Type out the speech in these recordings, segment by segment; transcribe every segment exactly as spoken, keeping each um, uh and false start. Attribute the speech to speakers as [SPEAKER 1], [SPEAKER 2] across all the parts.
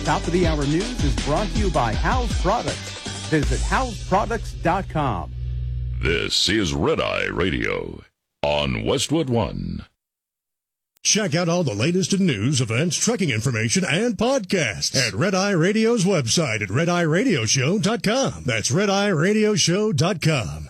[SPEAKER 1] Top of the Hour News is brought to you by House Products. Visit house products dot com.
[SPEAKER 2] This is Red Eye Radio on Westwood One.
[SPEAKER 3] Check out all the latest in news, events, trucking information, and podcasts at Red Eye Radio's website at red eye radio show dot com. That's red eye radio show dot com.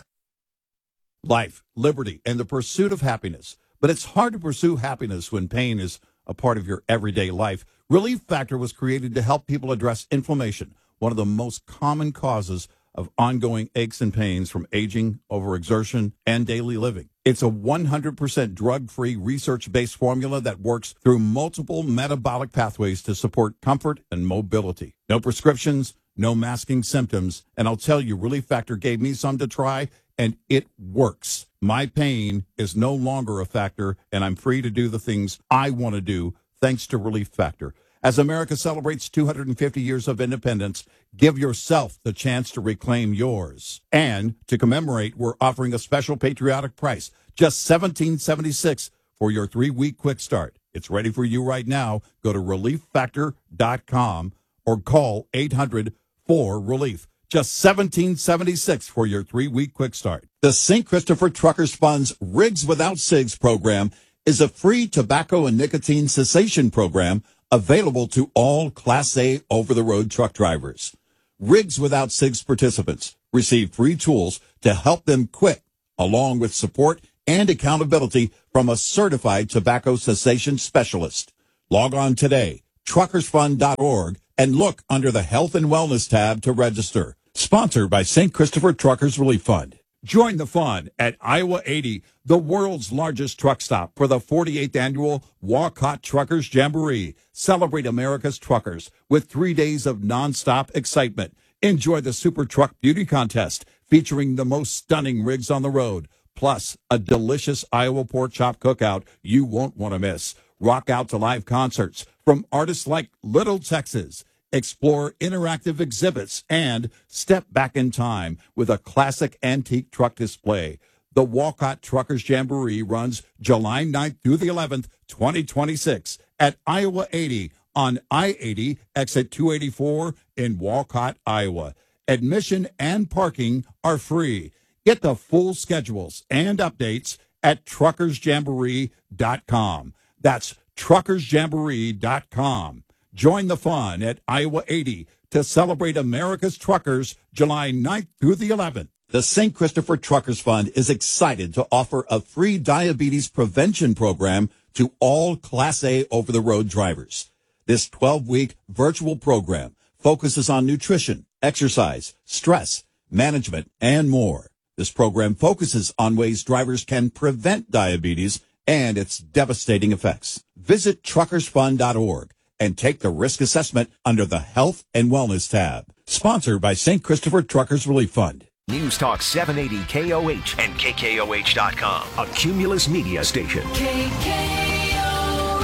[SPEAKER 4] Life, liberty, and the pursuit of happiness. But it's hard to pursue happiness when pain is a part of your everyday life. Relief Factor was created to help people address inflammation, one of the most common causes of ongoing aches and pains from aging, overexertion, and daily living. It's a one hundred percent drug-free, research-based formula that works through multiple metabolic pathways to support comfort and mobility. No prescriptions, no masking symptoms, and I'll tell you, Relief Factor gave me some to try, and it works. My pain is no longer a factor, and I'm free to do the things I want to do thanks to Relief Factor. As America celebrates two hundred fifty years of independence, give yourself the chance to reclaim yours. And to commemorate, we're offering a special patriotic price, just seventeen dollars and seventy-six cents for your three-week quick start. It's ready for you right now. Go to relief factor dot com or call eight hundred four relief. Just seventeen dollars and seventy-six cents for your three-week quick start. The Saint Christopher Truckers Fund's Rigs Without Cigs program is a free tobacco and nicotine cessation program available to all Class A over-the-road truck drivers. Rigs Without Cigs participants receive free tools to help them quit, along with support and accountability from a certified tobacco cessation specialist. Log on today, truckers fund dot org, and look under the Health and Wellness tab to register. Sponsored by Saint Christopher Truckers Relief Fund. Join the fun at Iowa eighty, the world's largest truck stop, for the forty-eighth annual Walcott Truckers Jamboree. Celebrate America's truckers with three days of nonstop excitement. Enjoy the Super Truck Beauty Contest featuring the most stunning rigs on the road, plus a delicious Iowa pork chop cookout you won't want to miss. Rock out to live concerts from artists like Little Texas. Explore interactive exhibits and step back in time with a classic antique truck display. The Walcott Truckers Jamboree runs July ninth through the eleventh, twenty twenty-six at Iowa eighty on I eighty, exit two eighty-four in Walcott, Iowa. Admission and parking are free. Get the full schedules and updates at truckers jamboree dot com. That's truckers jamboree dot com. Join the fun at Iowa eighty to celebrate America's truckers July ninth through the eleventh. The Saint Christopher Truckers Fund is excited to offer a free diabetes prevention program to all Class A over-the-road drivers. This twelve-week virtual program focuses on nutrition, exercise, stress, management, and more. This program focuses on ways drivers can prevent diabetes and its devastating effects. Visit truckers fund dot org and take the risk assessment under the Health and Wellness tab. Sponsored by Saint Christopher Truckers Relief Fund.
[SPEAKER 5] News Talk seven eighty K O H and K K O H dot com, a Cumulus media station.
[SPEAKER 6] K K O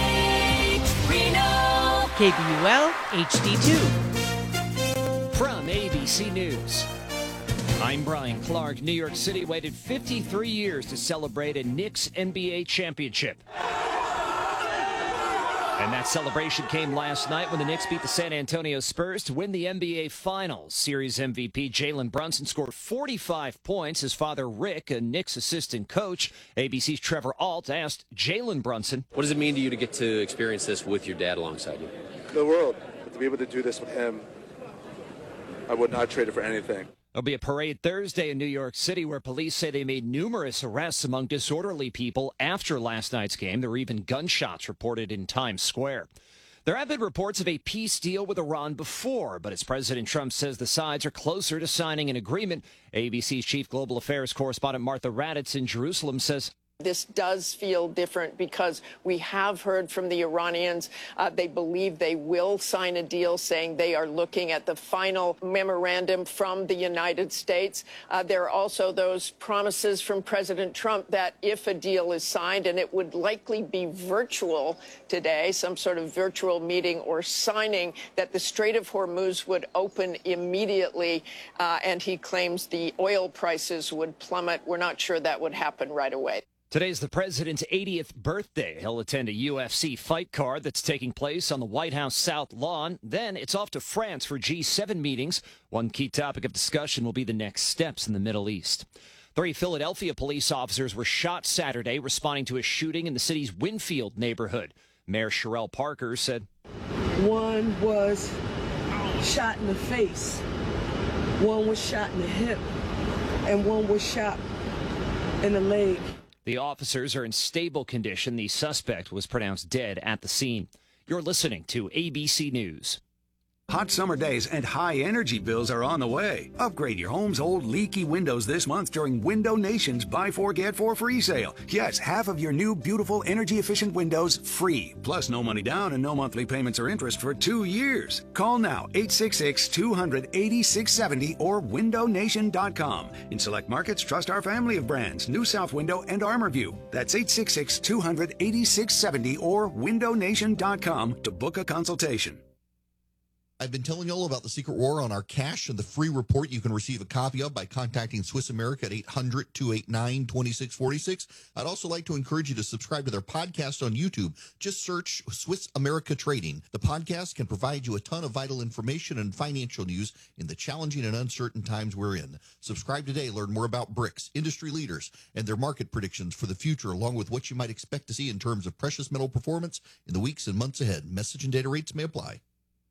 [SPEAKER 6] H, Reno.
[SPEAKER 7] K B U L H D two.
[SPEAKER 8] From A B C News, I'm Brian Clark. New York City waited fifty-three years to celebrate a Knicks N B A championship. And that celebration came last night when the Knicks beat the San Antonio Spurs to win the N B A Finals. Series M V P Jalen Brunson scored forty-five points. His father, Rick, a Knicks assistant coach, A B C's Trevor Alt, asked Jalen Brunson,
[SPEAKER 9] "What does it mean to you to get to experience this with your dad alongside you?"
[SPEAKER 10] The world. But to be able to do this with him, I would not trade it for anything.
[SPEAKER 8] There'll be a parade Thursday in New York City where police say they made numerous arrests among disorderly people after last night's game. There were even gunshots reported in Times Square. There have been reports of a peace deal with Iran before, but as President Trump says the sides are closer to signing an agreement, A B C's chief global affairs correspondent Martha Raddatz in Jerusalem says,
[SPEAKER 11] this does feel different because we have heard from the Iranians. Uh, they believe they will sign a deal, saying they are looking at the final memorandum from the United States. Uh, there are also those promises from President Trump that if a deal is signed, and it would likely be virtual today, some sort of virtual meeting or signing, that the Strait of Hormuz would open immediately. Uh, and he claims the oil prices would plummet. We're not sure that would happen right away.
[SPEAKER 8] Today's the president's eightieth birthday. He'll attend a U F C fight card that's taking place on the White House South Lawn. Then it's off to France for G seven meetings. One key topic of discussion will be the next steps in the Middle East. Three Philadelphia police officers were shot Saturday responding to a shooting in the city's Winfield neighborhood. Mayor Sherelle Parker said,
[SPEAKER 12] One was shot in the face, one was shot in the hip, and one was shot in the leg.
[SPEAKER 8] The officers are in stable condition. The suspect was pronounced dead at the scene. You're listening to A B C News.
[SPEAKER 13] Hot summer days and high energy bills are on the way. Upgrade your home's old leaky windows this month during Window Nation's Buy Four Get Four free sale. Yes, half of your new beautiful energy efficient windows free. Plus no money down and no monthly payments or interest for two years. Call now eight six six, two hundred, eighty-six seventy or window nation dot com. In select markets, trust our family of brands, New South Window and ArmorView. That's eight six six, two hundred, eighty-six seventy or window nation dot com to book a consultation.
[SPEAKER 14] I've been telling you all about the secret war on our cash and the free report you can receive a copy of by contacting Swiss America at eight hundred, two eight nine, two six four six. I'd also like to encourage you to subscribe to their podcast on YouTube. Just search Swiss America Trading. The podcast can provide you a ton of vital information and financial news in the challenging and uncertain times we're in. Subscribe today. Learn more about BRICS, industry leaders, and their market predictions for the future, along with what you might expect to see in terms of precious metal performance in the weeks and months ahead. Message and data rates may apply.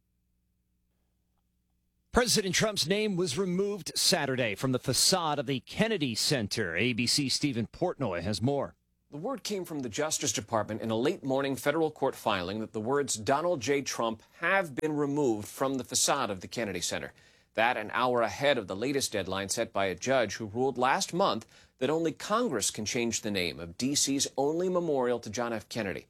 [SPEAKER 8] President Trump's name was removed Saturday from the facade of the Kennedy Center. A B C's Stephen Portnoy has more.
[SPEAKER 15] The word came from the Justice Department in a late-morning federal court filing that the words Donald J. Trump have been removed from the facade of the Kennedy Center. That an hour ahead of the latest deadline set by a judge who ruled last month that only Congress can change the name of D C's only memorial to John F. Kennedy.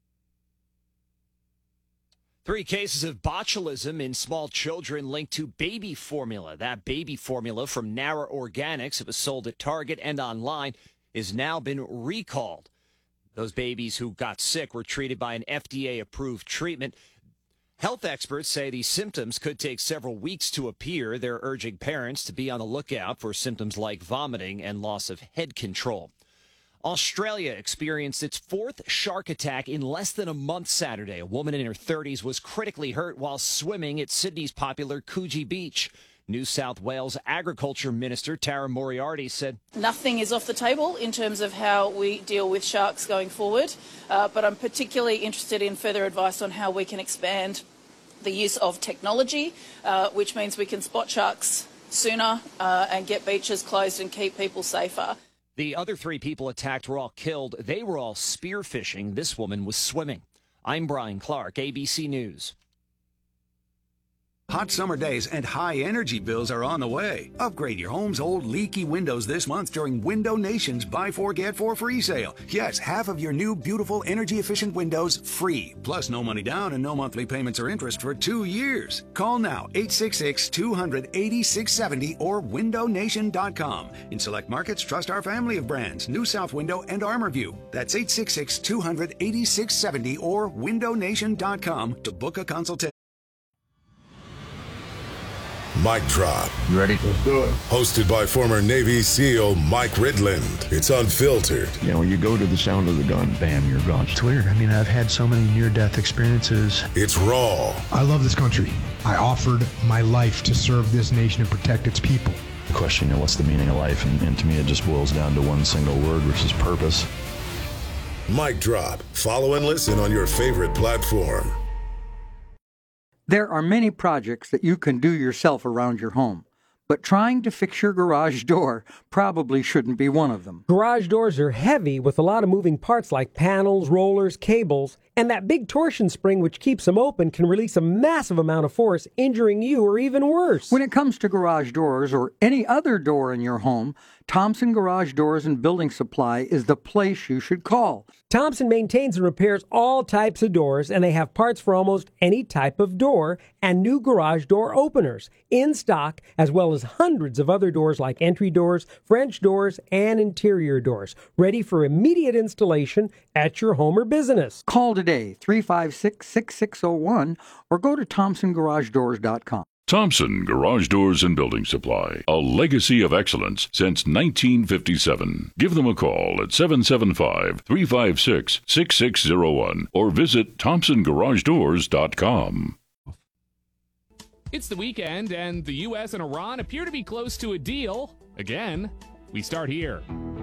[SPEAKER 8] Three cases of botulism in small children linked to baby formula. That baby formula from Nara Organics, it was sold at Target and online, is now been recalled. Those babies who got sick were treated by an F D A-approved treatment. Health experts say these symptoms could take several weeks to appear. They're urging parents to be on the lookout for symptoms like vomiting and loss of head control. Australia experienced its fourth shark attack in less than a month Saturday. A woman in her thirties was critically hurt while swimming at Sydney's popular Coogee Beach. New South Wales Agriculture Minister Tara Moriarty said,
[SPEAKER 16] Nothing is off the table in terms of how we deal with sharks going forward, uh, but I'm particularly interested in further advice on how we can expand the use of technology, uh, which means we can spot sharks sooner uh, and get beaches closed and keep people safer.
[SPEAKER 8] The other three people attacked were all killed. They were all spearfishing. This woman was swimming. I'm Brian Clark, A B C News.
[SPEAKER 13] Hot summer days and high energy bills are on the way. Upgrade your home's old leaky windows this month during Window Nation's Buy Four Get Four free sale. Yes, half of your new beautiful energy efficient windows free. Plus no money down and no monthly payments or interest for two years. Call now eight six six, two hundred, eighty-six seventy or window nation dot com. In select markets, trust our family of brands, New South Window and ArmorView. That's eight six six, two hundred, eighty-six seventy or window nation dot com to book a consultation.
[SPEAKER 17] Mic Drop.
[SPEAKER 18] You ready? Let's do it.
[SPEAKER 17] Hosted by former Navy SEAL Mike Ridland. It's unfiltered.
[SPEAKER 18] You know, when you go to the sound of the gun, bam, you're gone.
[SPEAKER 19] It's weird. I mean, I've had so many near-death experiences.
[SPEAKER 17] It's raw.
[SPEAKER 19] I love this country. I offered my life to serve this nation and protect its people.
[SPEAKER 18] The question, you know, what's the meaning of life? And, and to me, it just boils down to one single word, which is purpose.
[SPEAKER 17] Mic Drop. Follow and listen on your favorite platform.
[SPEAKER 20] There are many projects that you can do yourself around your home, but trying to fix your garage door probably shouldn't be one of them.
[SPEAKER 21] Garage doors are heavy with a lot of moving parts like panels, rollers, cables, and that big torsion spring which keeps them open can release a massive amount of force, injuring you or even worse.
[SPEAKER 20] When it comes to garage doors or any other door in your home, Thompson Garage Doors and Building Supply is the place you should call.
[SPEAKER 21] Thompson maintains and repairs all types of doors, and they have parts for almost any type of door and new garage door openers in stock, as well as hundreds of other doors like entry doors, French doors, and interior doors, ready for immediate installation at your home or business.
[SPEAKER 20] Call today, three five six, six six zero one, or go to thompson garage doors dot com.
[SPEAKER 2] Thompson Garage Doors and Building Supply, a legacy of excellence since nineteen fifty-seven. Give them a call at seven seven five, three five six, six six zero one or visit thompson garage doors dot com.
[SPEAKER 1] It's the weekend, and the U S and Iran appear to be close to a deal. Again, we start here.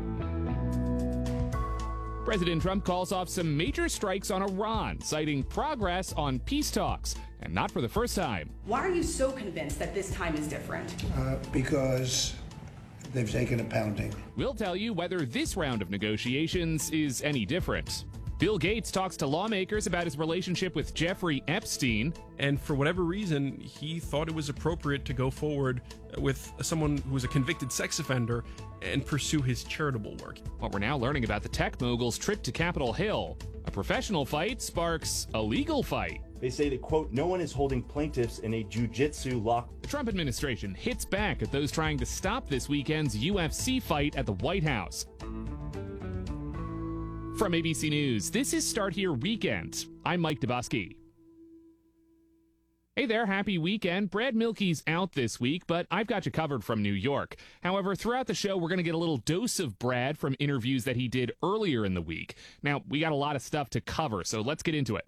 [SPEAKER 1] President Trump calls off some major strikes on Iran, citing progress on peace talks, and not for the first time.
[SPEAKER 22] Why are you so convinced that this time is different?
[SPEAKER 23] Uh, because they've taken a pounding.
[SPEAKER 1] We'll tell you whether this round of negotiations is any different. Bill Gates talks to lawmakers about his relationship with Jeffrey Epstein.
[SPEAKER 24] And for whatever reason, he thought it was appropriate to go forward with someone who was a convicted sex offender and pursue his charitable work.
[SPEAKER 1] Well, we're now learning about the tech mogul's trip to Capitol Hill. A professional fight sparks a legal fight.
[SPEAKER 25] They say that, quote, no one is holding plaintiffs in a jujitsu lock.
[SPEAKER 1] The Trump administration hits back at those trying to stop this weekend's U F C fight at the White House. From A B C News, this is Start Here Weekend. I'm Mike Dubosky. Hey there, happy weekend. Brad Milkey's out this week, but I've got you covered from New York. However, throughout the show, we're going to get a little dose of Brad from interviews that he did earlier in the week. Now, we got a lot of stuff to cover, so let's get into it.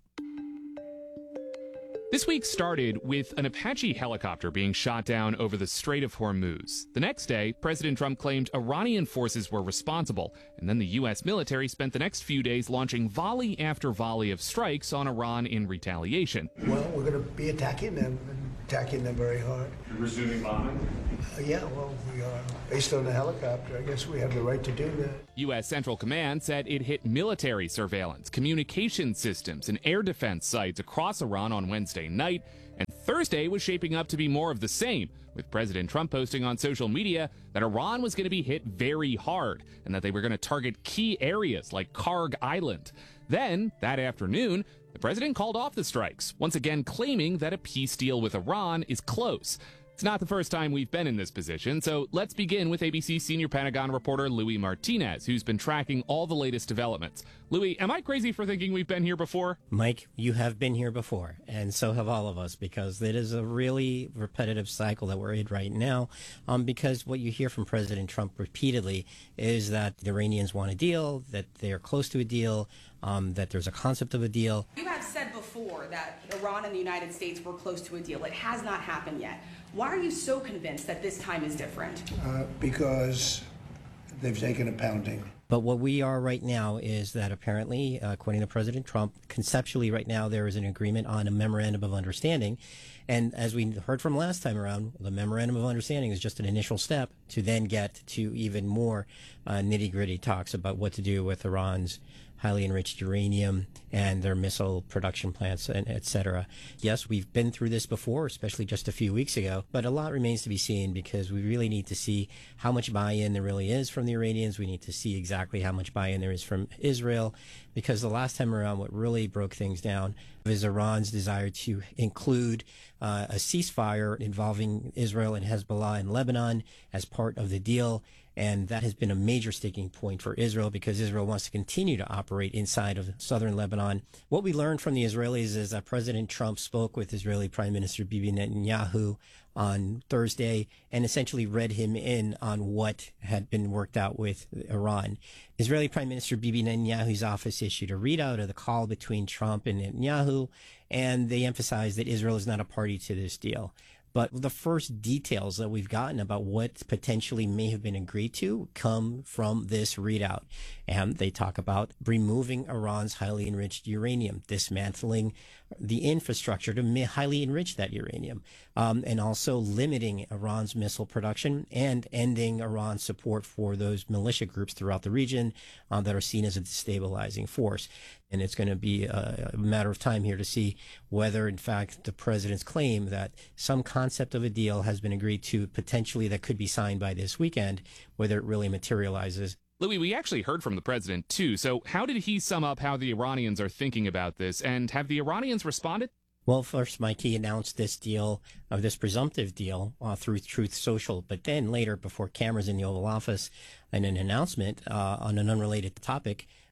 [SPEAKER 1] This week started with an Apache helicopter being shot down over the Strait of Hormuz. The next day, President Trump claimed Iranian forces were responsible, and then the U S military spent the next few days launching volley after volley of strikes on Iran in retaliation.
[SPEAKER 23] Well, we're going to be attacking them, and attacking them very hard.
[SPEAKER 25] You're resuming bombing?
[SPEAKER 23] Uh, yeah, well, we are. Based on the helicopter, I guess we have the right to do that.
[SPEAKER 1] U S Central Command said it hit military surveillance, communication systems, and air defense sites across Iran on Wednesday night, and Thursday was shaping up to be more of the same, with President Trump posting on social media that Iran was going to be hit very hard and that they were going to target key areas like Karg Island. Then, that afternoon, the president called off the strikes, once again claiming that a peace deal with Iran is close. It's not the first time we've been in this position, so let's begin with A B C senior Pentagon reporter Louis Martinez, who's been tracking all the latest developments. Louis, am I crazy for thinking we've been here before?
[SPEAKER 26] Mike, you have been here before, and so have all of us, because it is a really repetitive cycle that we're in right now, um, because what you hear from President Trump repeatedly is that the Iranians want a deal, that they are close to a deal, um, that there's a concept of a deal.
[SPEAKER 22] You have said before that Iran and the United States were close to a deal. It has not happened yet. Why are you so convinced that this time is different?
[SPEAKER 23] Uh, because they've taken a pounding.
[SPEAKER 26] But what we are right now is that apparently, uh, according to President Trump, conceptually right now there is an agreement on a memorandum of understanding. And as we heard from last time around, the memorandum of understanding is just an initial step to then get to even more uh, nitty-gritty talks about what to do with Iran's highly enriched uranium and their missile production plants, and et cetera. Yes, we've been through this before, especially just a few weeks ago, but a lot remains to be seen, because we really need to see how much buy-in there really is from the Iranians. We need to see exactly how much buy-in there is from Israel, because the last time around, what really broke things down is Iran's desire to include uh, a ceasefire involving Israel and Hezbollah in Lebanon as part of the deal. And that has been a major sticking point for Israel, because Israel wants to continue to operate inside of southern Lebanon. What we learned from the Israelis is that President Trump spoke with Israeli Prime Minister Bibi Netanyahu on Thursday and essentially read him in on what had been worked out with Iran. Israeli Prime Minister Bibi Netanyahu's office issued a readout of the call between Trump and Netanyahu, and they emphasized that Israel is not a party to this deal. But the first details that we've gotten about what potentially may have been agreed to come from this readout. And they talk about removing Iran's highly enriched uranium, dismantling the infrastructure to highly enrich that uranium, um, and also limiting Iran's missile production and ending Iran's support for those militia groups throughout the region uh, that are seen as a destabilizing force. And it's going to be a, a matter of time here to see whether, in fact, the president's claim that some concept of a deal has been agreed to potentially that could be signed by this weekend, whether it really materializes.
[SPEAKER 1] Louis, we actually heard from the president, too. So how did he sum up how the Iranians are thinking about this? And have the Iranians responded?
[SPEAKER 26] Well, first, Mike, he announced this deal, uh, this presumptive deal, uh, through Truth Social. But then later, before cameras in the Oval Office, in an announcement uh, on an unrelated topic,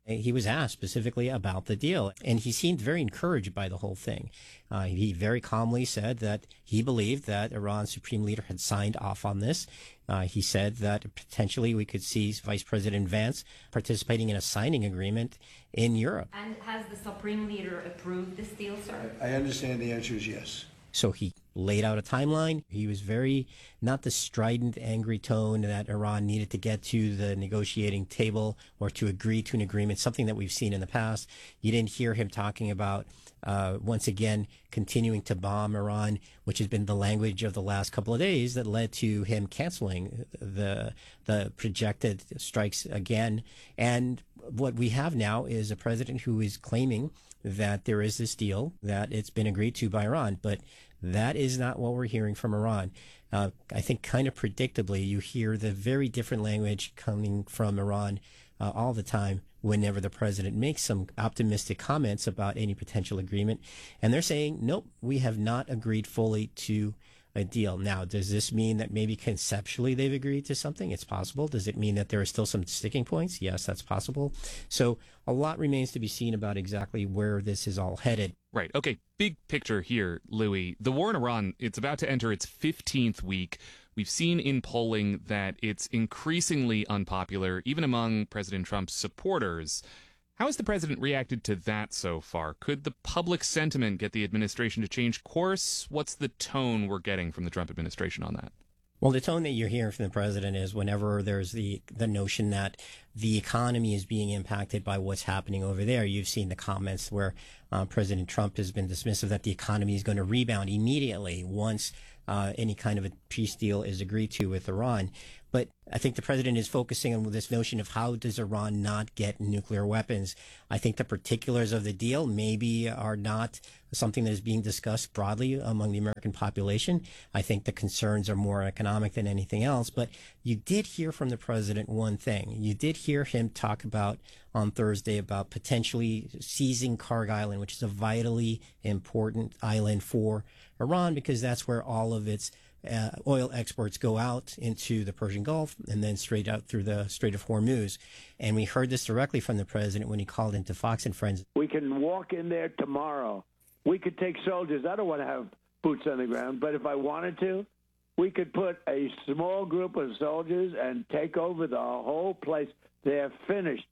[SPEAKER 26] He was asked specifically about the deal, and he seemed very encouraged by the whole thing. Uh, he very calmly said that he believed that Iran's supreme leader had signed off on this. Uh, he said that potentially we could see Vice President Vance participating in a signing agreement in Europe.
[SPEAKER 3] And has the supreme leader approved this deal, sir?
[SPEAKER 23] I understand the answer is yes.
[SPEAKER 26] So he laid out a timeline. He was very, not the strident, angry tone that Iran needed to get to the negotiating table or to agree to an agreement, something that we've seen in the past. You didn't hear him talking about, uh, once again, continuing to bomb Iran, which has been the language of the last couple of days that led to him canceling the, the projected strikes again. And what we have now is a president who is claiming that there is this deal, that it's been agreed to by Iran, but that is not what we're hearing from Iran. Uh, I think kind of predictably, you hear the very different language coming from Iran uh, all the time whenever the president makes some optimistic comments about any potential agreement. And they're saying, nope, we have not agreed fully to a deal. Now, does this mean that maybe conceptually they've agreed to something? It's possible. Does it mean that there are still some sticking points? Yes, that's possible. So a lot remains to be seen about exactly where this is all headed.
[SPEAKER 1] Right. Okay. Big picture here, Louis. The war in Iran, it's about to enter its fifteenth week. We've seen in polling that it's increasingly unpopular, even among President Trump's supporters. How has the president reacted to that so far? Could the public sentiment get the administration to change course? What's the tone we're getting from the Trump administration on that?
[SPEAKER 26] Well, the tone that you're hearing from the president is whenever there's the the notion that the economy is being impacted by what's happening over there. You've seen the comments where uh, President Trump has been dismissive that the economy is going to rebound immediately once uh, any kind of a peace deal is agreed to with Iran. But I think the president is focusing on this notion of how does Iran not get nuclear weapons. I think the particulars of the deal maybe are not something that is being discussed broadly among the American population. I think the concerns are more economic than anything else. But you did hear from the president one thing. You did hear him talk about on Thursday about potentially seizing Karg Island, which is a vitally important island for Iran because that's where all of its Uh, oil exports go out into the Persian Gulf and then straight out through the Strait of Hormuz. And we heard this directly from the president when he called into Fox and Friends.
[SPEAKER 23] We can walk in there tomorrow. We could take soldiers. I don't want to have boots on the ground, but if I wanted to, we could put a small group of soldiers and take over the whole place. They're finished.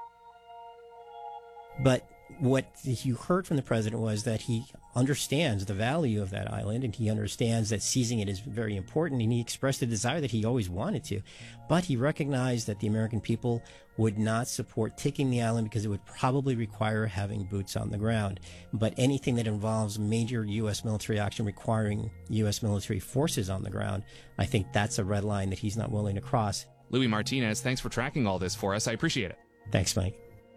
[SPEAKER 26] But what you heard from the president was that he understands the value of that island and he understands that seizing it is very important, and he expressed a desire that he always wanted to. But he recognized that the American people would not support taking the island because it would probably require having boots on the ground. But anything that involves major U S military action requiring U S military forces on the ground, I think that's a red line that he's not willing to cross.
[SPEAKER 1] Louis Martinez, thanks for tracking all this for us. I appreciate it.
[SPEAKER 26] Thanks, Mike.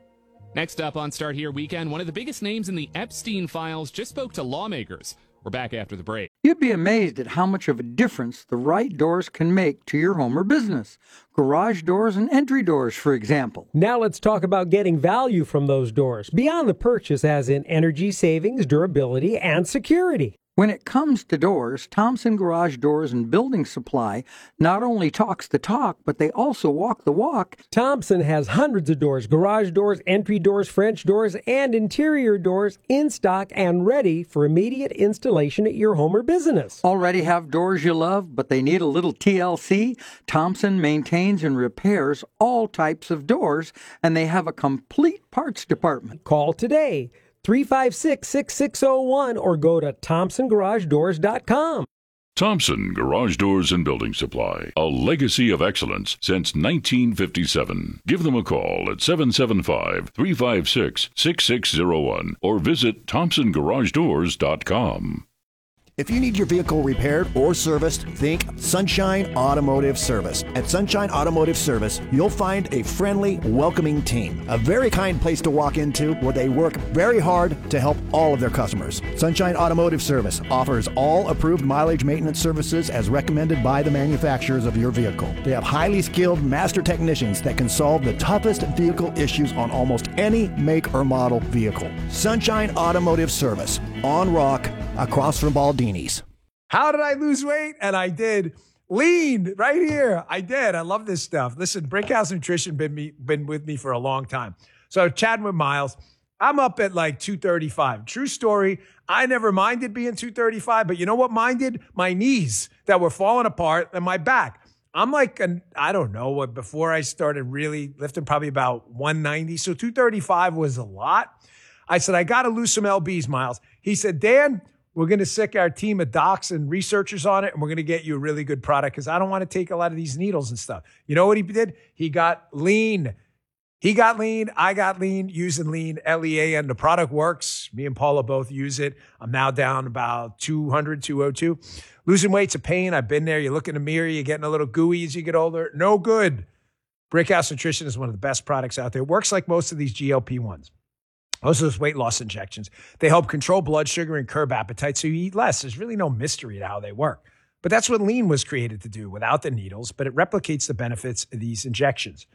[SPEAKER 1] Next up on Start Here Weekend, one of the biggest names in the Epstein files just spoke to lawmakers. We're back after the break.
[SPEAKER 20] You'd be amazed at how much of a difference the right doors can make to your home or business. Garage doors and entry doors, for example.
[SPEAKER 21] Now let's talk about getting value from those doors, beyond the purchase as in energy savings, durability, and security.
[SPEAKER 20] When it comes to doors, Thompson Garage Doors and Building Supply not only talks the talk, but they also walk the walk.
[SPEAKER 21] Thompson has hundreds of doors, garage doors, entry doors, French doors, and interior doors in stock and ready for immediate installation at your home or business.
[SPEAKER 20] Already have doors you love, but they need a little T L C? Thompson maintains and repairs all types of doors, and they have a complete parts department.
[SPEAKER 21] Call today. three five six, six six zero one or go to thompson garage doors dot com.
[SPEAKER 2] Thompson Garage Doors and Building Supply, a legacy of excellence since nineteen fifty-seven. Give them a call at seven seven five, three five six, six six zero one or visit thompson garage doors dot com.
[SPEAKER 4] If you need your vehicle repaired or serviced, think Sunshine Automotive Service. At Sunshine Automotive Service, you'll find a friendly, welcoming team. A very kind place to walk into where they work very hard to help all of their customers. Sunshine Automotive Service offers all approved mileage maintenance services as recommended by the manufacturers of your vehicle. They have highly skilled master technicians that can solve the toughest vehicle issues on almost any make or model vehicle. Sunshine Automotive Service, on Rock, across from Baldini's.
[SPEAKER 5] How did I lose weight? And I did. Lean right here. I did. I love this stuff. Listen, Brickhouse Nutrition been me been with me for a long time. So chatting with Miles, I'm up at like two thirty-five. True story. I never minded being two thirty-five, but you know what minded? My knees that were falling apart and my back. I'm like, an, I don't know, what before I started really lifting, probably about one ninety. So two thirty-five was a lot. I said, I got to lose some L Bs, Miles. He said, Dan, we're going to sick our team of docs and researchers on it, and we're going to get you a really good product because I don't want to take a lot of these needles and stuff. You know what he did? He got lean. He got lean. I got lean using lean, L E A, and the product works. Me and Paula both use it. I'm now down about two hundred, two oh two. Losing weight's a pain. I've been there. You look in the mirror, you're getting a little gooey as you get older. No good. Brickhouse Nutrition is one of the best products out there. It works like most of these G L P ones. Most of those weight loss injections. They help control blood sugar and curb appetite so you eat less. There's really no mystery to how they work. But that's what lean was created to do without the needles, but it replicates the benefits of these injections.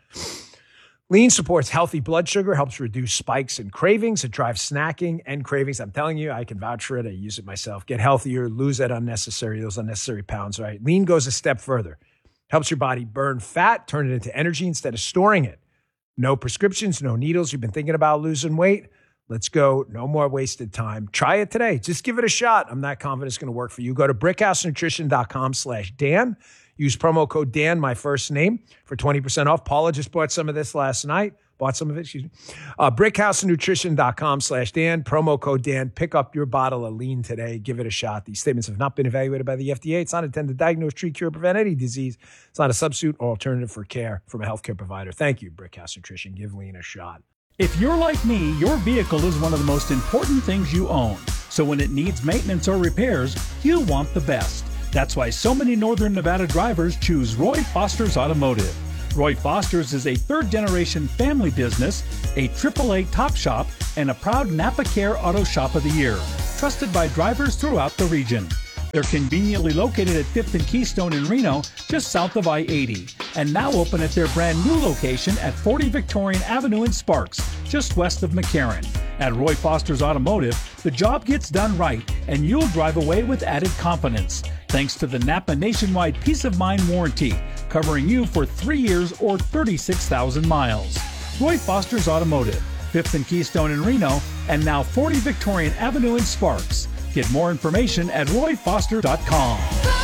[SPEAKER 5] Lean supports healthy blood sugar, helps reduce spikes and cravings. It drives snacking and cravings. I'm telling you, I can vouch for it. I use it myself. Get healthier, lose that unnecessary, those unnecessary pounds, right? Lean goes a step further. Helps your body burn fat, turn it into energy instead of storing it. No prescriptions, no needles. You've been thinking about losing weight? Let's go. No more wasted time. Try it today. Just give it a shot. I'm not confident it's going to work for you. Go to brickhousenutrition.com slash Dan. Use promo code Dan, my first name, for twenty percent off. Paula just bought some of this last night. Bought some of it, excuse me. Uh, brickhousenutrition.com slash Dan. Promo code Dan. Pick up your bottle of lean today. Give it a shot. These statements have not been evaluated by the F D A. It's not intended to diagnose, treat, cure, prevent any disease. It's not a substitute or alternative for care from a healthcare provider. Thank you, Brickhouse Nutrition. Give lean a shot.
[SPEAKER 6] If you're like me, your vehicle is one of the most important things you own. So when it needs maintenance or repairs, you want the best. That's why so many Northern Nevada drivers choose Roy Foster's Automotive. Roy Foster's is a third-generation family business, a triple A top shop, and a proud Napa Care Auto Shop of the Year, trusted by drivers throughout the region. They're conveniently located at fifth and Keystone in Reno, just south of I eighty, and now open at their brand new location at forty Victorian Avenue in Sparks, just west of McCarran. At Roy Foster's Automotive, the job gets done right, and you'll drive away with added confidence, thanks to the Napa Nationwide Peace of Mind Warranty, covering you for three years or thirty-six thousand miles. Roy Foster's Automotive, fifth and Keystone in Reno, and now forty Victorian Avenue in Sparks. Get more information at roy foster dot com.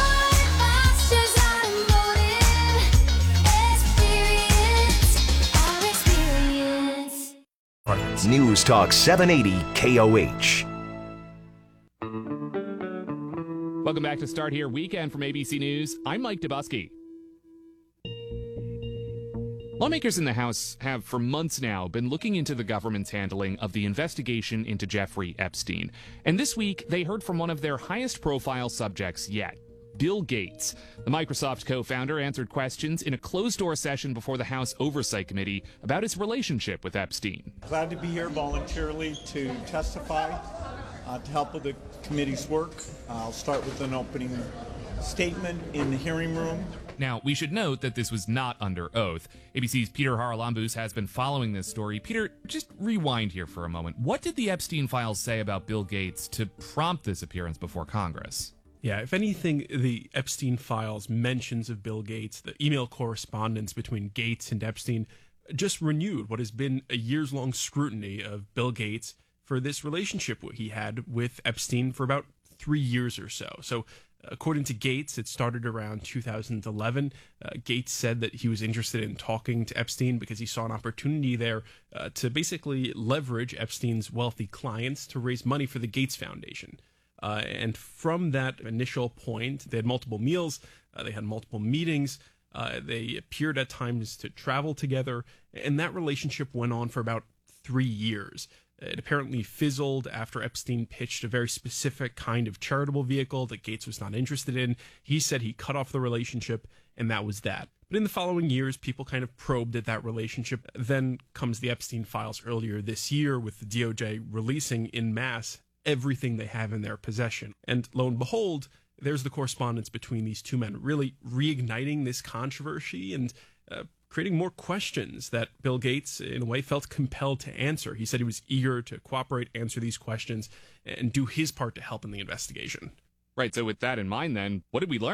[SPEAKER 7] News Talk seven eighty K O H.
[SPEAKER 1] Welcome back to Start Here Weekend from A B C News. I'm Mike Dubusky. Lawmakers in the House have for months now been looking into the government's handling of the investigation into Jeffrey Epstein. And this week, they heard from one of their highest profile subjects yet, Bill Gates. The Microsoft co-founder answered questions in a closed-door session before the House Oversight Committee about his relationship with Epstein.
[SPEAKER 9] Glad to be here voluntarily to testify, uh, to help with the committee's work. I'll start with an opening statement in the hearing room.
[SPEAKER 1] Now, we should note that this was not under oath. A B C's Peter Haralambous has been following this story. Peter, just rewind here for a moment. What did the Epstein files say about Bill Gates to prompt this appearance before Congress?
[SPEAKER 24] Yeah, if anything, the Epstein files mentions of Bill Gates, the email correspondence between Gates and Epstein, just renewed what has been a years-long scrutiny of Bill Gates for this relationship he had with Epstein for about three years or so. So, according to Gates, it started around two thousand eleven. Uh, Gates said that he was interested in talking to Epstein because he saw an opportunity there uh, to basically leverage Epstein's wealthy clients to raise money for the Gates Foundation. Uh, and from that initial point, they had multiple meals, uh, they had multiple meetings, uh, they appeared at times to travel together, and that relationship went on for about three years. It apparently fizzled after Epstein pitched a very specific kind of charitable vehicle that Gates was not interested in. He said he cut off the relationship, and that was that. But in the following years, people kind of probed at that relationship. Then comes the Epstein files earlier this year, with the D O J releasing en masse everything they have in their possession. And lo and behold, there's the correspondence between these two men, really reigniting this controversy and uh, creating more questions that Bill Gates, in a way, felt compelled to answer. He said he was eager to cooperate, answer these questions, and do his part to help in the investigation.
[SPEAKER 1] Right, so with that in mind then, what did we learn?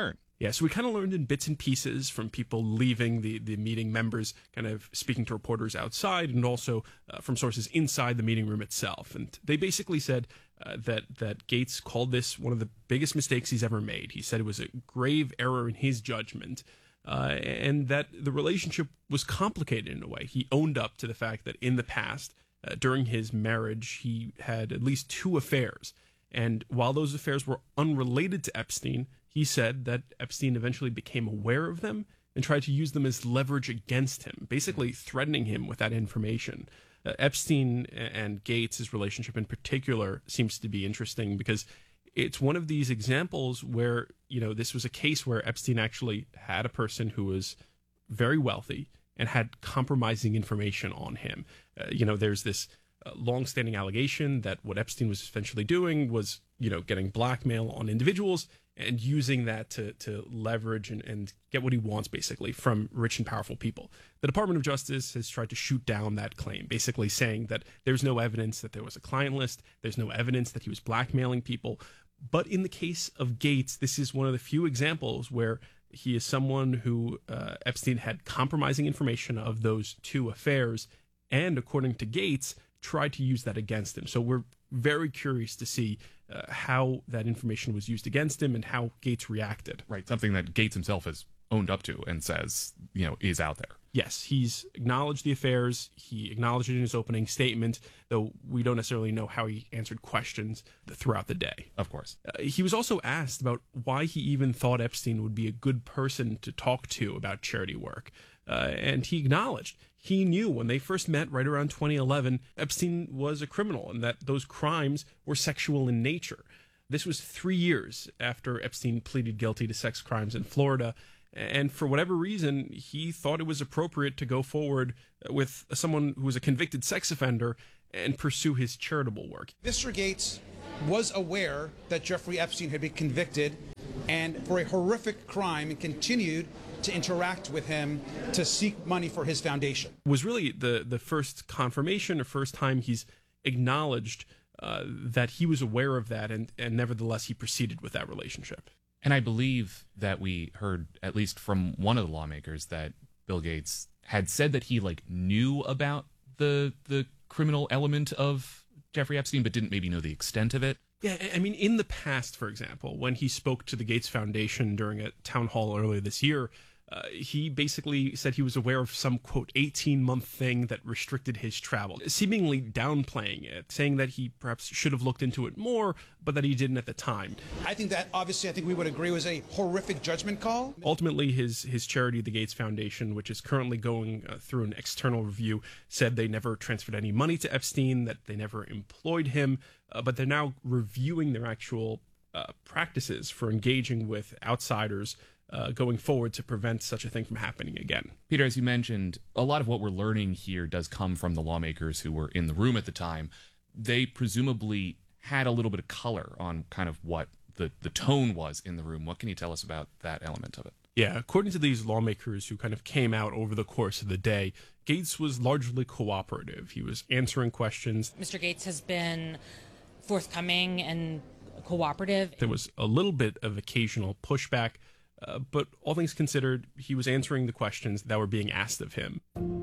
[SPEAKER 24] Yeah, so we kind of learned in bits and pieces from people leaving the, the meeting, members kind of speaking to reporters outside, and also uh, from sources inside the meeting room itself. And they basically said uh, that, that Gates called this one of the biggest mistakes he's ever made. He said it was a grave error in his judgment, uh, and that the relationship was complicated in a way. He owned up to the fact that in the past, uh, during his marriage, he had at least two affairs. And while those affairs were unrelated to Epstein, he said that Epstein eventually became aware of them and tried to use them as leverage against him, basically threatening him with that information. Uh, Epstein and Gates' relationship in particular seems to be interesting because it's one of these examples where, you know, this was a case where Epstein actually had a person who was very wealthy and had compromising information on him. Uh, you know, there's this uh, long-standing allegation that what Epstein was essentially doing was, you know, getting blackmail on individuals and using that to to leverage and, and get what he wants, basically, from rich and powerful people. The Department of Justice has tried to shoot down that claim, basically saying that there's no evidence that there was a client list, there's no evidence that he was blackmailing people. But in the case of Gates, this is one of the few examples where he is someone who uh, Epstein had compromising information of those two affairs, and according to Gates, tried to use that against him. So we're very curious to see uh, how that information was used against him and how Gates reacted.
[SPEAKER 1] Right, something that Gates himself has owned up to and says, you know, is out there.
[SPEAKER 24] Yes, he's acknowledged the affairs. He acknowledged it in his opening statement, though we don't necessarily know how he answered questions throughout the day.
[SPEAKER 1] Of course.
[SPEAKER 24] Uh, he was also asked about why he even thought Epstein would be a good person to talk to about charity work. Uh, and he acknowledged he knew when they first met right around twenty eleven, Epstein was a criminal and that those crimes were sexual in nature. This was three years after Epstein pleaded guilty to sex crimes in Florida. And for whatever reason, he thought it was appropriate to go forward with someone who was a convicted sex offender and pursue his charitable work.
[SPEAKER 10] Mister Gates was aware that Jeffrey Epstein had been convicted and for a horrific crime and continued to interact with him to seek money for his foundation.
[SPEAKER 24] It was really the, the first confirmation or first time he's acknowledged uh, that he was aware of that, and, and nevertheless he proceeded with that relationship.
[SPEAKER 1] And I believe that we heard, at least from one of the lawmakers, that Bill Gates had said that he like knew about the the criminal element of Jeffrey Epstein, but didn't maybe know the extent of it.
[SPEAKER 24] Yeah, I mean, in the past, for example, when he spoke to the Gates Foundation during a town hall earlier this year, Uh, he basically said he was aware of some, quote, eighteen-month thing that restricted his travel, seemingly downplaying it, saying that he perhaps should have looked into it more, but that he didn't at the time.
[SPEAKER 10] I think that, obviously, I think we would agree was a horrific judgment call.
[SPEAKER 24] Ultimately, his, his charity, the Gates Foundation, which is currently going uh, through an external review, said they never transferred any money to Epstein, that they never employed him, uh, but they're now reviewing their actual uh, practices for engaging with outsiders Uh, going forward to prevent such a thing from happening again.
[SPEAKER 1] Peter, as you mentioned, a lot of what we're learning here does come from the lawmakers who were in the room at the time. They presumably had a little bit of color on kind of what the, the tone was in the room. What can you tell us about that element of it?
[SPEAKER 24] Yeah, according to these lawmakers who kind of came out over the course of the day, Gates was largely cooperative. He was answering questions.
[SPEAKER 11] Mister Gates has been forthcoming and cooperative.
[SPEAKER 24] There was a little bit of occasional pushback, Uh, but all things considered, he was answering the questions that were being asked of him.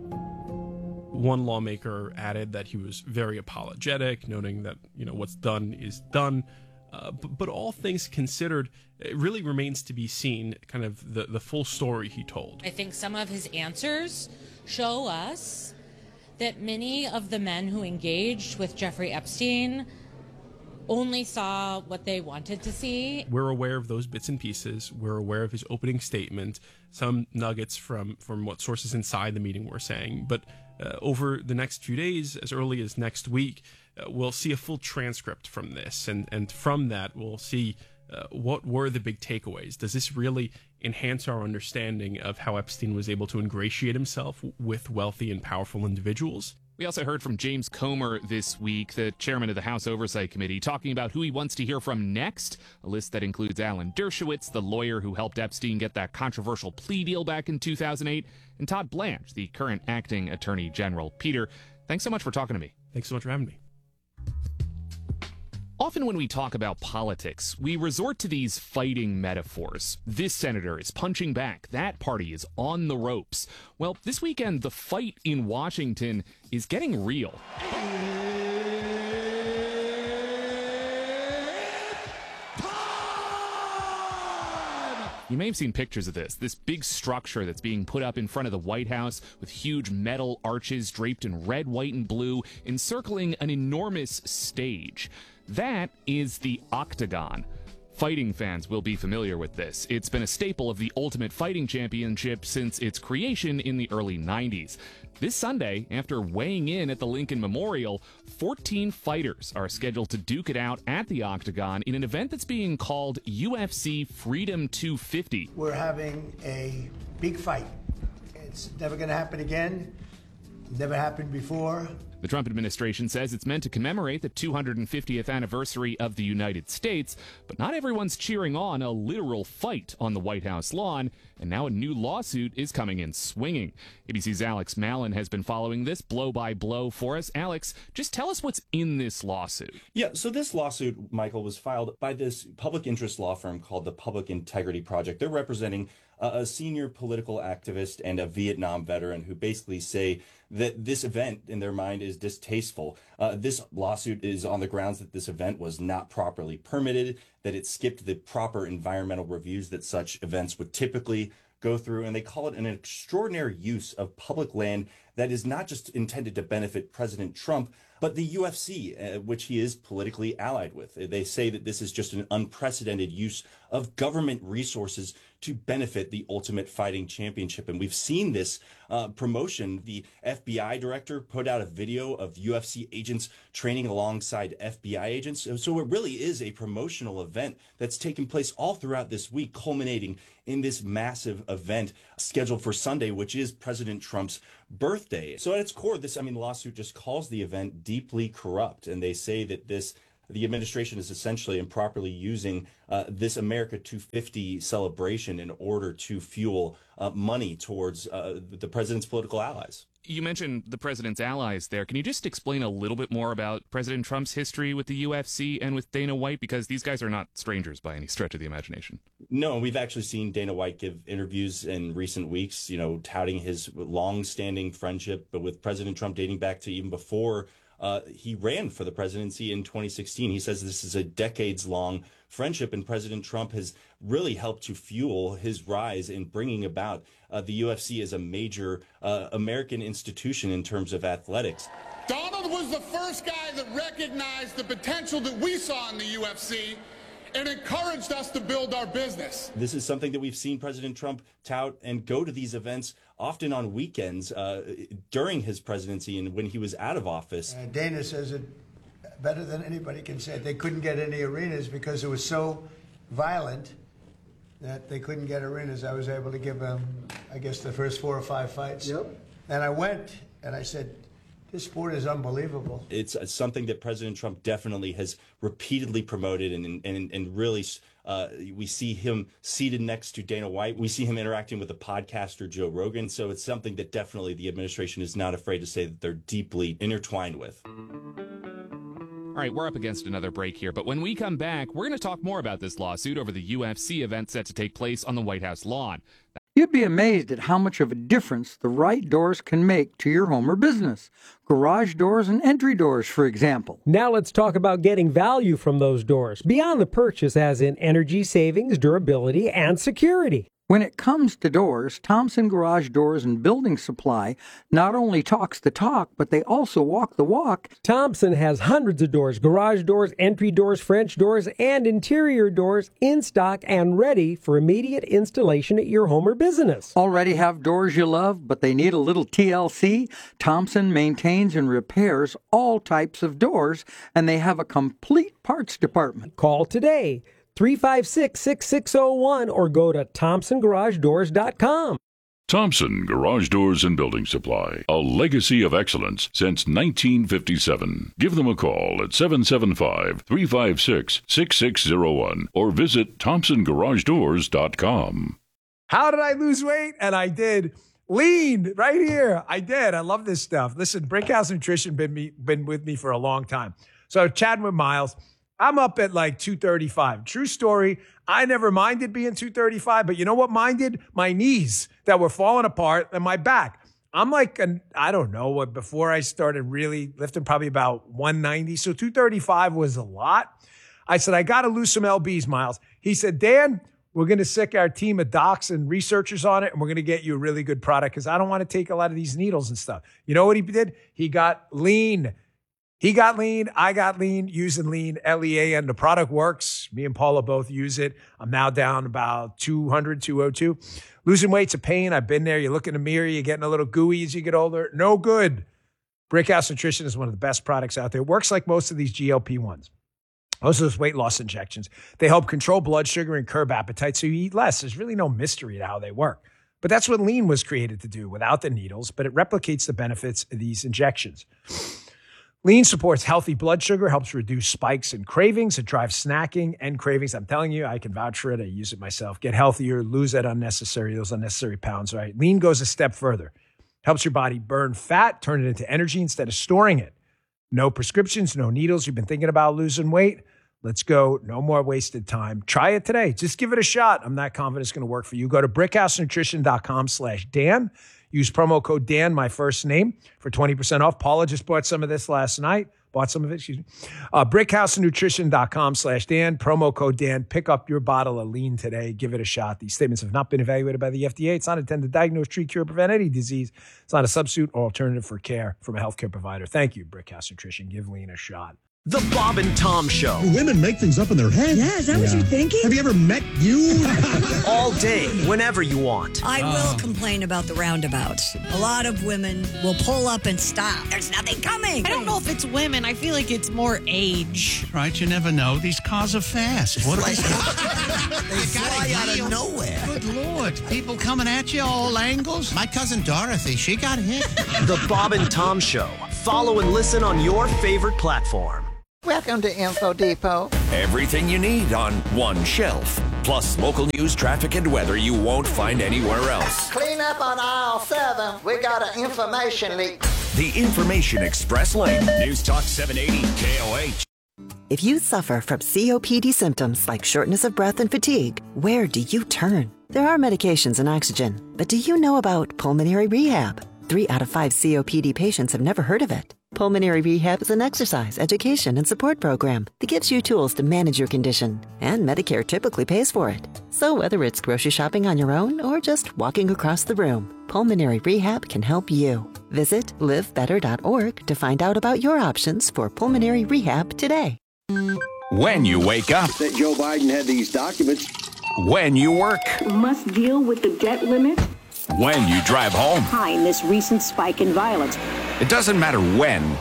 [SPEAKER 24] One lawmaker added that he was very apologetic, noting that, you know, what's done is done. Uh, but, but all things considered, it really remains to be seen kind of the, the full story he told.
[SPEAKER 11] I think some of his answers show us that many of the men who engaged with Jeffrey Epstein only saw what they wanted to see.
[SPEAKER 24] We're aware of those bits and pieces. We're aware of his opening statement, some nuggets from, from what sources inside the meeting were saying. But uh, over the next few days, as early as next week, uh, we'll see a full transcript from this. And, and from that, we'll see uh, what were the big takeaways. Does this really enhance our understanding of how Epstein was able to ingratiate himself with wealthy and powerful individuals?
[SPEAKER 1] We also heard from James Comer this week, the chairman of the House Oversight Committee, talking about who he wants to hear from next, a list that includes Alan Dershowitz, the lawyer who helped Epstein get that controversial plea deal back in two thousand eight, and Todd Blanche, the current acting attorney general. Peter, thanks so much for talking to me.
[SPEAKER 24] Thanks so much for having me.
[SPEAKER 1] Often when we talk about politics, we resort to these fighting metaphors. This senator is punching back. That party is on the ropes. Well, this weekend, the fight in Washington is getting real. You may have seen pictures of this, this big structure that's being put up in front of the White House with huge metal arches draped in red, white, and blue, encircling an enormous stage. That is the Octagon. Fighting fans will be familiar with this. It's been a staple of the Ultimate Fighting Championship since its creation in the early nineties. This Sunday, after weighing in at the Lincoln Memorial, fourteen fighters are scheduled to duke it out at the Octagon in an event that's being called U F C Freedom two fifty.
[SPEAKER 8] We're having a big fight. It's never going to happen again. Never happened before.
[SPEAKER 1] The Trump administration says it's meant to commemorate the two hundred fiftieth anniversary of the United States, but not everyone's cheering on a literal fight on the White House lawn, and now a new lawsuit is coming in swinging. A B C's Alex Mallon has been following this blow by blow for us. Alex, just tell us what's in this lawsuit.
[SPEAKER 25] Yeah, so this lawsuit, Michael, was filed by this public interest law firm called the Public Integrity Project. They're representing uh, a senior political activist and a Vietnam veteran who basically say that this event, in their mind, is distasteful. Uh, this lawsuit is on the grounds that this event was not properly permitted, that it skipped the proper environmental reviews that such events would typically go through, and they call it an extraordinary use of public land that is not just intended to benefit President Trump, but the U F C, uh, which he is politically allied with. They say that this is just an unprecedented use of government resources to benefit the Ultimate Fighting Championship. And we've seen this uh, promotion. The F B I director put out a video of U F C agents training alongside F B I agents. So it really is a promotional event that's taken place all throughout this week, culminating in this massive event scheduled for Sunday, which is President Trump's birthday. So at its core, this, I mean, lawsuit just calls the event deeply corrupt. And they say that this the administration is essentially improperly using uh, this America two fifty celebration in order to fuel uh, money towards uh, the president's political allies.
[SPEAKER 1] You mentioned the president's allies there. Can you just explain a little bit more about President Trump's history with the U F C and with Dana White? Because these guys are not strangers by any stretch of the imagination.
[SPEAKER 25] No, we've actually seen Dana White give interviews in recent weeks, you know, touting his long-standing friendship but with President Trump dating back to even before Uh, he ran for the presidency in twenty sixteen. He says this is a decades-long friendship, and President Trump has really helped to fuel his rise in bringing about uh, the U F C as a major uh, American institution in terms of athletics.
[SPEAKER 12] Donald was the first guy that recognized the potential that we saw in the U F C and encouraged us to build our business.
[SPEAKER 25] This is something that we've seen President Trump tout and go to these events often on weekends uh, during his presidency and when he was out of office.
[SPEAKER 8] Uh, Dana says it better than anybody can say it. They couldn't get any arenas because it was so violent that they couldn't get arenas. I was able to give them, I guess, the first four or five fights. Yep. And I went and I said, this sport is unbelievable.
[SPEAKER 25] It's something that President Trump definitely has repeatedly promoted, and and, and really uh, we see him seated next to Dana White. We see him interacting with the podcaster Joe Rogan. So it's something that definitely the administration is not afraid to say that they're deeply intertwined with.
[SPEAKER 1] All right, we're up against another break here, but when we come back, we're going to talk more about this lawsuit over the U F C event set to take place on the White House lawn.
[SPEAKER 20] You'd be amazed at how much of a difference the right doors can make to your home or business. Garage doors and entry doors, for example.
[SPEAKER 21] Now let's talk about getting value from those doors, beyond the purchase as in energy savings, durability, and security.
[SPEAKER 20] When it comes to doors, Thompson Garage Doors and Building Supply not only talks the talk, but they also walk the walk.
[SPEAKER 21] Thompson has hundreds of doors, garage doors, entry doors, French doors, and interior doors in stock and ready for immediate installation at your home or business.
[SPEAKER 20] Already have doors you love, but they need a little T L C? Thompson maintains and repairs all types of doors, and they have a complete parts department.
[SPEAKER 21] Call today. three five six, six six zero one or go to thompson garage doors dot com.
[SPEAKER 2] Thompson Garage Doors and Building Supply, a legacy of excellence since nineteen fifty-seven. Give them a call at seven seven five, three five six, six six zero one or visit thompson garage doors dot com.
[SPEAKER 5] How did I lose weight? And I did. Lean right here. I did. I love this stuff. Listen, Brickhouse Nutrition been me been with me for a long time. So chatting with Miles. I'm up at like two thirty-five. True story. I never minded being two thirty-five, but you know what minded? My knees that were falling apart and my back. I'm like, an, I don't know what, before I started really lifting, probably about one ninety. So two thirty-five was a lot. I said, I got to lose some L Bs, Miles. He said, Dan, we're going to sick our team of docs and researchers on it, and we're going to get you a really good product because I don't want to take a lot of these needles and stuff. You know what he did? He got lean. He got lean. I got lean, using lean, L E A N. The product works. Me and Paula both use it. I'm now down about two hundred, two oh two. Losing weight's a pain. I've been there. You look in the mirror, you're getting a little gooey as you get older. No good. Brickhouse Nutrition is one of the best products out there. It works like most of these G L P ones. Most of those weight loss injections. They help control blood sugar and curb appetite so you eat less. There's really no mystery to how they work. But that's what lean was created to do without the needles, but it replicates the benefits of these injections. Lean supports healthy blood sugar, helps reduce spikes and cravings. It drives snacking and cravings. I'm telling you, I can vouch for it. I use it myself. Get healthier, lose that unnecessary, those unnecessary pounds, right? Lean goes a step further. Helps your body burn fat, turn it into energy instead of storing it. No prescriptions, no needles. You've been thinking about losing weight? Let's go. No more wasted time. Try it today. Just give it a shot. I'm not confident it's going to work for you. Go to brickhousenutrition.com slash Dan. Use promo code Dan, my first name, for twenty percent off. Paula just bought some of this last night. Bought some of it, excuse me. Uh, brickhousenutrition.com slash Dan. Promo code Dan. Pick up your bottle of lean today. Give it a shot. These statements have not been evaluated by the F D A. It's not intended to diagnose, treat, cure, prevent any disease. It's not a substitute or alternative for care from a healthcare provider. Thank you, Brickhouse Nutrition. Give lean a shot.
[SPEAKER 13] The Bob and Tom Show.
[SPEAKER 14] Women make things up in their head.
[SPEAKER 15] Yeah, is that yeah. what you're thinking?
[SPEAKER 14] Have you ever met you?
[SPEAKER 13] All day, whenever you want.
[SPEAKER 15] I will oh. complain about the roundabouts. A lot of women will pull up and stop. There's nothing coming.
[SPEAKER 16] I don't know if it's women. I feel like it's more age.
[SPEAKER 14] Right, you never know. These cars are fast. What
[SPEAKER 15] like,
[SPEAKER 14] they
[SPEAKER 15] fly out of nowhere.
[SPEAKER 14] Good Lord. People coming at you all angles. My cousin Dorothy, she got hit.
[SPEAKER 13] The Bob and Tom Show. Follow and listen on your favorite platform.
[SPEAKER 15] Welcome to Info Depot.
[SPEAKER 18] Everything you need on one shelf. Plus local news, traffic, and weather you won't find anywhere else.
[SPEAKER 15] Clean up on aisle seven. We got an information leak.
[SPEAKER 18] The Information Express Lane. News Talk seven eighty K O H.
[SPEAKER 19] If you suffer from C O P D symptoms like shortness of breath and fatigue, where do you turn? There are medications and oxygen, but do you know about pulmonary rehab? Three out of five C O P D patients have never heard of it. Pulmonary Rehab is an exercise, education, and support program that gives you tools to manage your condition, and Medicare typically pays for it. So whether it's grocery shopping on your own or just walking across the room, Pulmonary Rehab can help you. Visit live better dot org to find out about your options for pulmonary rehab today.
[SPEAKER 18] When you wake up.
[SPEAKER 14] That Joe Biden had these documents.
[SPEAKER 18] When you work.
[SPEAKER 27] Must deal with the debt limit.
[SPEAKER 18] When you drive home.
[SPEAKER 27] Behind this recent spike in violence.
[SPEAKER 18] It doesn't matter when,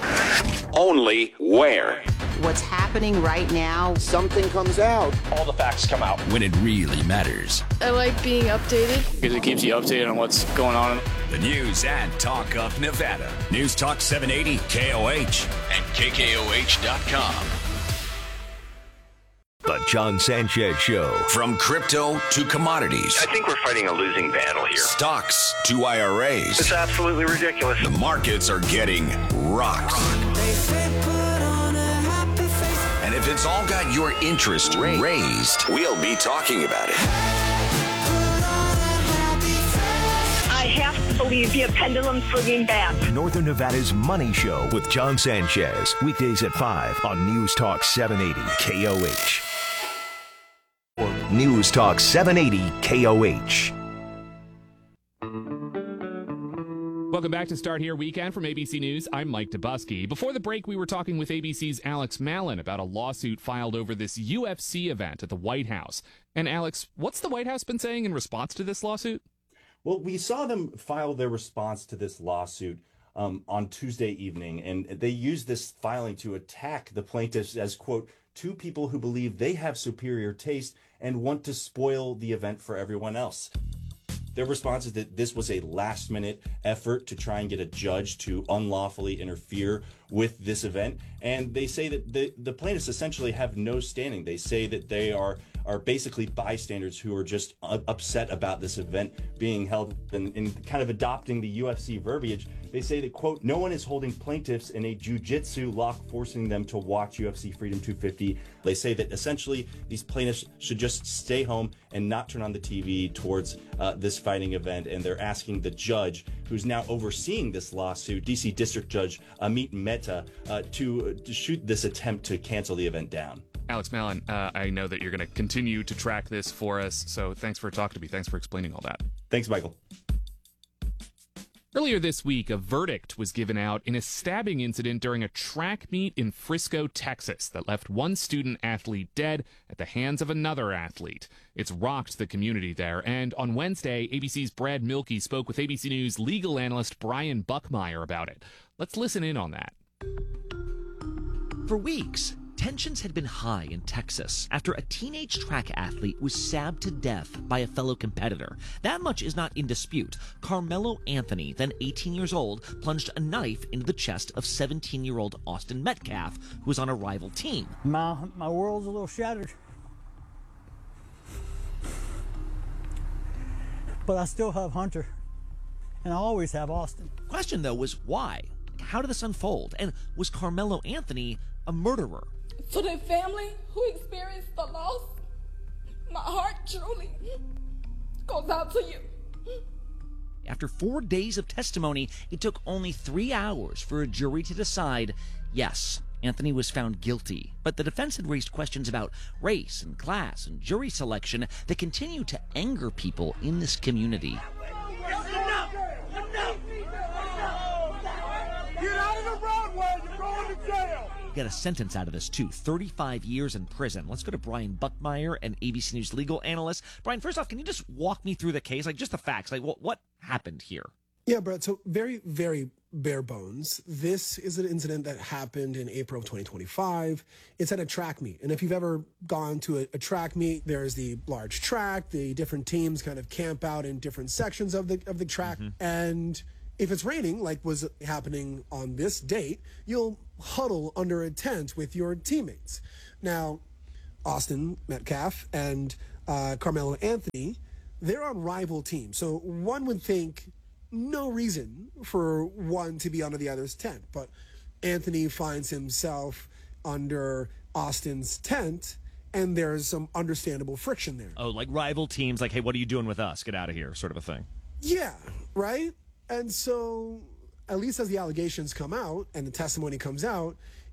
[SPEAKER 18] only where.
[SPEAKER 28] What's happening right now,
[SPEAKER 14] something comes out.
[SPEAKER 25] All the facts come out.
[SPEAKER 18] When it really matters.
[SPEAKER 29] I like being updated.
[SPEAKER 30] Because it keeps you updated on what's going on.
[SPEAKER 18] The news and talk of Nevada. News Talk seven eighty K O H and K K O H dot com.
[SPEAKER 7] The John Sanchez Show.
[SPEAKER 18] From crypto to commodities.
[SPEAKER 31] I think we're fighting a losing battle here.
[SPEAKER 18] Stocks to I R As.
[SPEAKER 31] It's absolutely ridiculous.
[SPEAKER 18] The markets are getting rocked. And if it's all got your interest raised, we'll be talking about it.
[SPEAKER 32] I have to believe the pendulum swinging back.
[SPEAKER 7] Northern Nevada's Money Show with John Sanchez. Weekdays at five on News Talk seven eighty K O H. News Talk seven eighty K O H.
[SPEAKER 1] Welcome back to Start Here Weekend from A B C News. I'm Mike Dubusky. Before the break, we were talking with A B C's Alex Mallon about a lawsuit filed over this U F C event at the White House. And Alex, what's the White House been saying in response to this lawsuit?
[SPEAKER 25] Well, we saw them file their response to this lawsuit um, on Tuesday evening, and they used this filing to attack the plaintiffs as, quote, two people who believe they have superior taste and want to spoil the event for everyone else. Their response is that this was a last-minute effort to try and get a judge to unlawfully interfere with this event, and they say that the, the plaintiffs essentially have no standing. They say that they are are basically bystanders who are just uh, upset about this event being held and, and kind of adopting the U F C verbiage. They say that, quote, no one is holding plaintiffs in a jiu-jitsu lock, forcing them to watch U F C Freedom two fifty. They say that essentially these plaintiffs should just stay home and not turn on the T V towards uh, this fighting event. And they're asking the judge who's now overseeing this lawsuit, D C District Judge Amit Mehta, uh, to, to shoot this attempt to cancel the event down.
[SPEAKER 1] Alex Mallon, uh, I know that you're going to continue to track this for us, so thanks for talking to me. Thanks for explaining all that.
[SPEAKER 25] Thanks, Michael.
[SPEAKER 1] Earlier this week, a verdict was given out in a stabbing incident during a track meet in Frisco, Texas, that left one student athlete dead at the hands of another athlete. It's rocked the community there, and on Wednesday, A B C's Brad Milkey spoke with A B C News legal analyst Brian Buckmeyer about it. Let's listen in on that.
[SPEAKER 3] For weeks, tensions had been high in Texas after a teenage track athlete was stabbed to death by a fellow competitor. That much is not in dispute. Carmelo Anthony, then eighteen years old, plunged a knife into the chest of seventeen-year-old Austin Metcalf, who was on a rival team.
[SPEAKER 4] My, my world's a little shattered. But I still have Hunter, and I always have Austin.
[SPEAKER 3] Question, though, was why? How did this unfold? And was Carmelo Anthony a murderer?
[SPEAKER 6] To the family who experienced the loss, my heart truly goes out to you.
[SPEAKER 3] After four days of testimony, it took only three hours for a jury to decide, yes, Anthony was found guilty. But the defense had raised questions about race and class and jury selection that continue to anger people in this community.
[SPEAKER 6] Enough! Enough! Get out of the roadway! You're going to jail!
[SPEAKER 3] Get a sentence out of this, too. thirty-five years in prison. Let's go to Brian Buckmeyer, an A B C News legal analyst. Brian, first off, can you just walk me through the case? Like, just the facts. Like, what, what happened here?
[SPEAKER 9] Yeah, Brett. So very, very bare bones. This is an incident that happened in April of twenty twenty-five. It's at a track meet. And if you've ever gone to a, a track meet, there's the large track. The different teams kind of camp out in different sections of the of the track. Mm-hmm. And if it's raining, like was happening on this date, you'll huddle under a tent with your teammates. Now, Austin Metcalf and uh, Carmelo Anthony, they're on rival teams. So one would think no reason for one to be under the other's tent. But Anthony finds himself under Austin's tent, and there's some understandable friction there.
[SPEAKER 10] Oh, like rival teams, like, hey, what are you doing with us? Get out of here, sort of a thing.
[SPEAKER 9] Yeah, right? And so, at least as the allegations come out and the testimony comes out,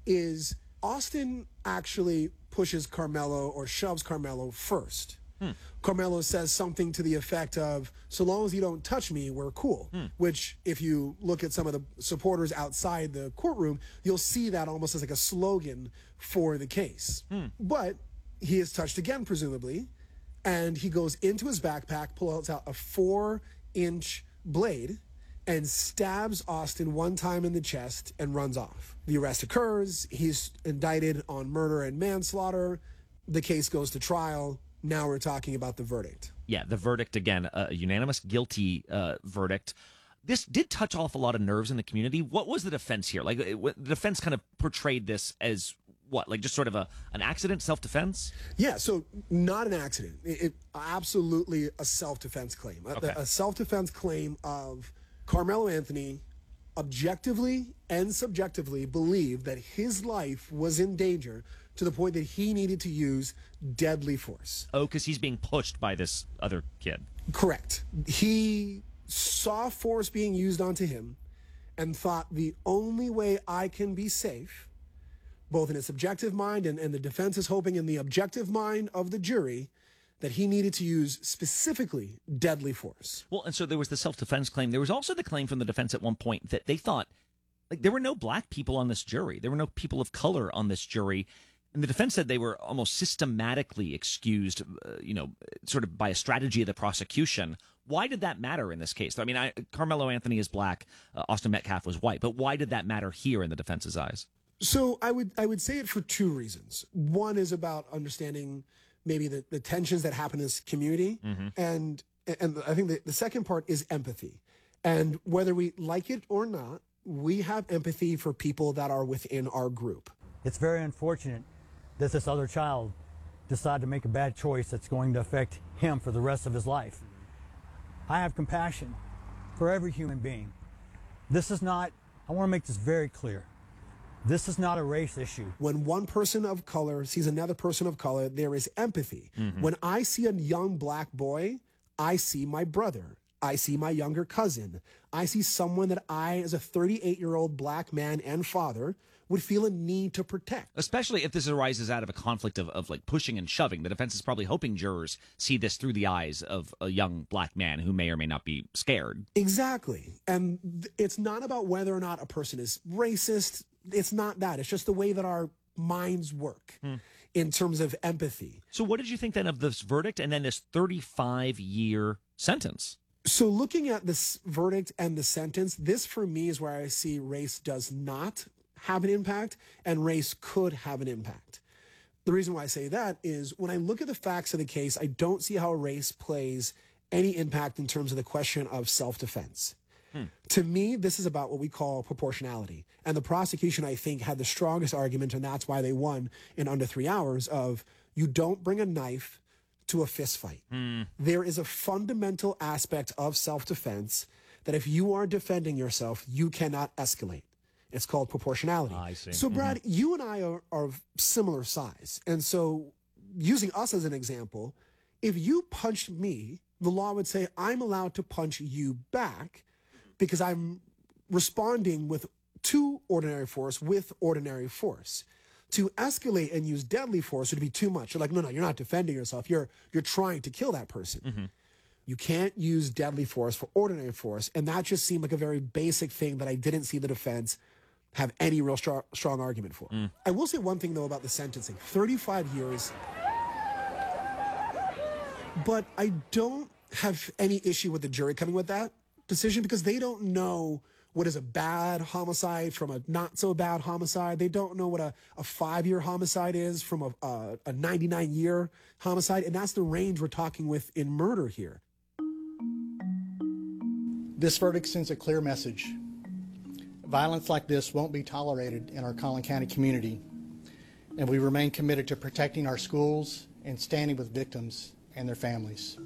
[SPEAKER 9] is Austin actually pushes Carmelo or shoves Carmelo first. Hmm. Carmelo says something to the effect of, so long as you don't touch me, we're cool. Hmm. Which, if you look at some of the supporters outside the courtroom, you'll see that almost as like a slogan for the case. Hmm. But he is touched again, presumably, and he goes into his backpack, pulls out a four-inch blade, and stabs Austin one time in the chest and runs off. The arrest occurs. He's indicted on murder and manslaughter. The case goes to trial. Now we're talking about the verdict.
[SPEAKER 10] Yeah, the verdict, again, a unanimous guilty uh, verdict. This did touch off a lot of nerves in the community. What was the defense here? Like, it, the defense kind of portrayed this as what? Like, just sort of a an accident, self-defense?
[SPEAKER 9] Yeah, so not an accident. It, it absolutely a self-defense claim. Okay. A, a self-defense claim of Carmelo Anthony objectively and subjectively believed that his life was in danger to the point that he needed to use deadly force.
[SPEAKER 10] Oh, because he's being pushed by this other kid.
[SPEAKER 9] Correct. He saw force being used onto him and thought the only way I can be safe, both in his subjective mind and, and the defense is hoping in the objective mind of the jury, that he needed to use specifically deadly force.
[SPEAKER 10] Well, and so there was the self-defense claim. There was also the claim from the defense at one point that they thought, like, there were no black people on this jury. There were no people of color on this jury. And the defense said they were almost systematically excused, uh, you know, sort of by a strategy of the prosecution. Why did that matter in this case? I mean, I, Carmelo Anthony is black, uh, Austin Metcalf was white, but why did that matter here in the defense's eyes?
[SPEAKER 9] So I would I would say it for two reasons. One is about understanding maybe the, the tensions that happen in this community. Mm-hmm. And and I think the, the second part is empathy. And whether we like it or not, we have empathy for people that are within our group.
[SPEAKER 4] It's very unfortunate that this other child decide to make a bad choice that's going to affect him for the rest of his life. I have compassion for every human being. This is not, I want to make this very clear. This is not a race issue.
[SPEAKER 9] When one person of color sees another person of color, there is empathy. Mm-hmm. When I see a young black boy, I see my brother. I see my younger cousin. I see someone that I, as a thirty-eight-year-old black man and father, would feel a need to protect.
[SPEAKER 10] Especially if this arises out of a conflict of, of like pushing and shoving. The defense is probably hoping jurors see this through the eyes of a young black man who may or may not be scared.
[SPEAKER 9] Exactly. And th- it's not about whether or not a person is racist. It's not that. It's just the way that our minds work hmm. in terms of empathy.
[SPEAKER 10] So what did you think then of this verdict and then this thirty-five year sentence?
[SPEAKER 9] So looking at this verdict and the sentence, this for me is where I see race does not have an impact and race could have an impact. The reason why I say that is when I look at the facts of the case, I don't see how race plays any impact in terms of the question of self-defense. Hmm. To me, this is about what we call proportionality. And the prosecution, I think, had the strongest argument, and that's why they won in under three hours, of you don't bring a knife to a fist fight. Hmm. There is a fundamental aspect of self-defense that if you are defending yourself, you cannot escalate. It's called proportionality.
[SPEAKER 10] I see.
[SPEAKER 9] So, Brad,
[SPEAKER 10] mm-hmm.
[SPEAKER 9] you and I are, are of similar size. And so, using us as an example, if you punched me, the law would say I'm allowed to punch you back because I'm responding with to ordinary force with ordinary force. To escalate and use deadly force would be too much. You're like, no, no, you're not defending yourself. You're you're trying to kill that person. Mm-hmm. You can't use deadly force for ordinary force. And that just seemed like a very basic thing that I didn't see the defense have any real strong, strong argument for. Mm. I will say one thing, though, about the sentencing. thirty-five years. But I don't have any issue with the jury coming with that decision because they don't know what is a bad homicide from a not so bad homicide. They don't know what a, a five-year homicide is from a, a, a ninety-nine year homicide. And that's the range we're talking with in murder here.
[SPEAKER 2] This verdict sends a clear message. Violence like this won't be tolerated in our Collin County community, and we remain committed to protecting our schools and standing with victims and their families.